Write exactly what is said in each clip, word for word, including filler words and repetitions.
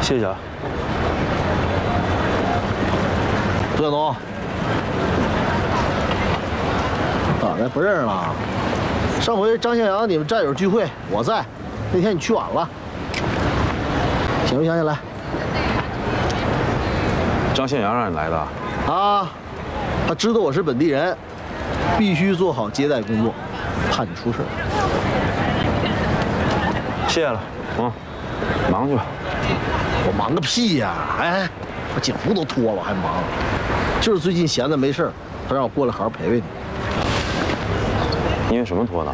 谢谢啊。 杜建东，咋的？不认识了？上回张向阳你们战友聚会，我在，那天你去晚了。想没想起来？ 张向阳让你来的？ 啊，他知道我是本地人，必须做好接待工作，怕你出事。 谢了，嗯，忙去吧。 我忙个屁呀！哎，我警服都脱了，还忙？就是最近闲着没事儿，他让我过来好好陪陪你。 因为什么脱的？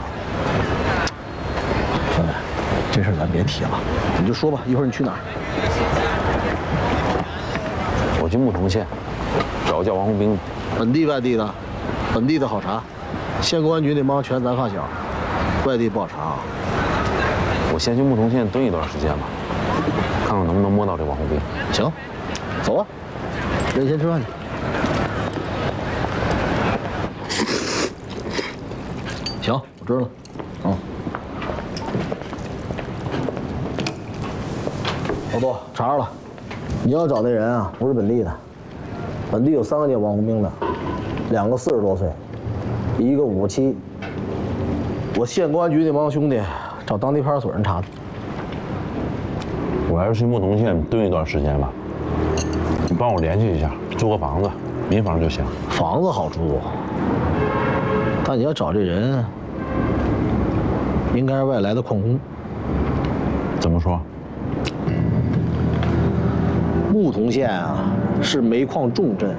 兄弟，这事儿咱别提了，你就说吧。一会儿你去哪儿？ 我去牧童县，找个叫王红兵的。 本地外地的，本地的好查，县公安局那帮全咱发小，外地不好查啊。 我先去牧童县蹲一段时间吧，看看能不能摸到这王红兵。 行，走啊，跟你先吃饭去。行，我知道了。嗯。老杜，查着了，你要找那人啊，不是本地的，本地有三个叫王红兵的，两个四十多岁，一个五七。我县公安局那帮兄弟找当地派出所人查的。 我还是去牧童县蹲一段时间吧。你帮我联系一下，租个房子，民房就行。 房子好租，但你要找这人，应该是外来的矿工。 怎么说？ 牧童县啊，是煤矿重镇，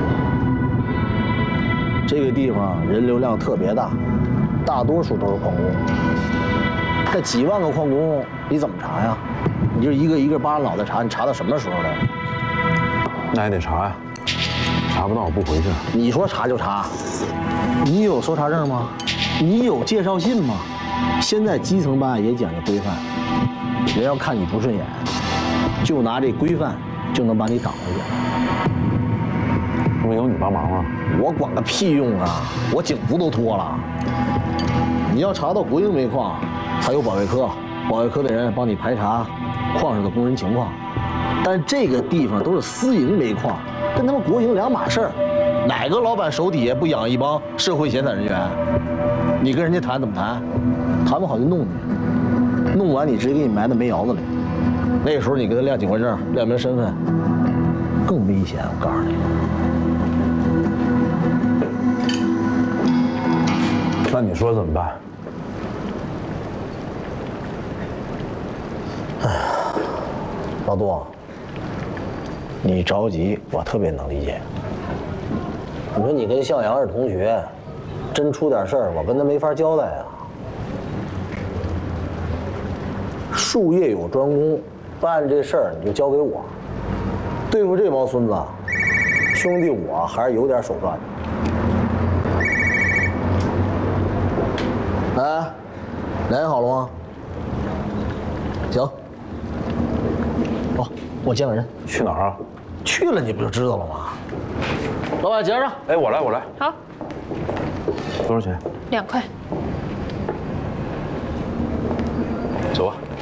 这个地方人流量特别大，大多数都是矿工。这几万个矿工，你怎么查呀？你就一个一个扒着脑袋查，你查到什么时候了？ 那也得查呀，查不到我不回去。 你说查就查，你有搜查证吗？你有介绍信吗？现在基层办案也讲究规范，人要看你不顺眼，就拿这规范就能把你挡回去。 那么有你帮忙啊？ 我管个屁用啊！我警服都脱了。你要查到国营煤矿，还有保卫科，保卫科的人帮你排查矿上的工人情况。但这个地方都是私营煤矿，跟他们国营两码事儿。哪个老板手底下不养一帮社会闲散人员？你跟人家谈怎么谈？谈不好就弄你，弄完你直接给你埋到煤窑子里。那时候你给他亮警官证、亮明身份，更危险。我告诉你。 那你说怎么办？ 哎，老杜，你着急，我特别能理解。你说你跟向阳是同学，真出点事儿，我跟他没法交代啊。术业有专攻，办这事儿你就交给我。对付这帮孙子，兄弟我还是有点手段的。哎，联系好了吗？行。哦，我见个人。 去哪儿啊？ 去了你不就知道了吗？老板结账。 哎，我来，我来。 好。 多少钱？ 两块。 走吧。